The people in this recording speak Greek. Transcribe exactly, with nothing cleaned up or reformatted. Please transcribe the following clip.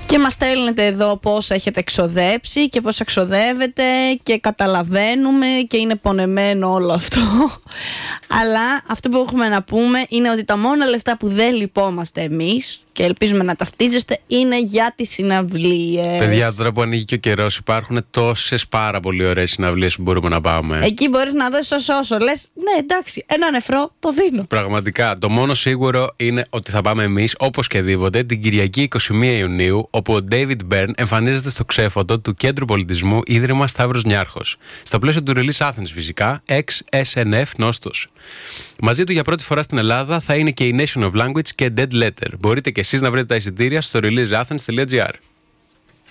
Και μας στέλνετε εδώ πώς έχετε εξοδέψει και πώς εξοδεύετε και καταλαβαίνουμε και είναι πονεμένο όλο αυτό. Αλλά αυτό που έχουμε να πούμε είναι ότι τα μόνα λεφτά που δεν λυπόμαστε εμείς και ελπίζουμε να ταυτίζεστε είναι για τις συναυλίες. Παιδιά, τώρα που ανοίγει και ο καιρός, υπάρχουν τόσες πάρα πολύ ωραίες συναυλίες που μπορούμε να πάμε. Εκεί μπορείς να δώσεις όσο όσο. Λες, ναι, εντάξει, έναν νεφρό το δίνω. Πραγματικά. Το μόνο σίγουρο είναι ότι θα πάμε εμείς, όπως και δίποτε, την Κυριακή είκοσι μία Ιουνίου, όπου ο David Byrne εμφανίζεται στο ξέφωτο του Κέντρου Πολιτισμού Ίδρυμα Σταύρος Νιάρχος. Στο πλαίσιο του Release Athens, φυσικά, εξ ες εν εφ Νόστος. Μαζί του για πρώτη φορά στην Ελλάδα θα είναι και η Nation of Language και Dead Letter. Μπορείτε και εσείς να βρείτε τα εισιτήρια στο release athens dot gr.